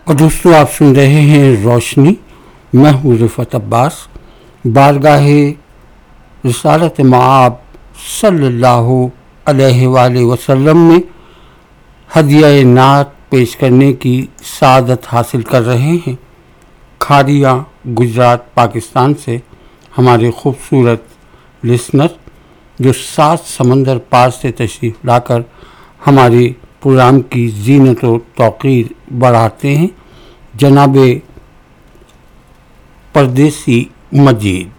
और दोस्तों, आप सुन रहे हैं रोशनी। मैं हूँ रिफत अब्बास। बारगाह रिसालत मआब सल्लल्लाहु अलैहि वसल्लम में हदिया नात पेश करने की सादत हासिल कर रहे हैं। खारिया गुजरात पाकिस्तान से हमारे खूबसूरत लिसनर जो 7 समंदर पार से तशरीफ़ लाकर हमारे प्रोग्राम की जीनत व तौक़ीर बढ़ाते हैं, जनाब परदेसी मजीद।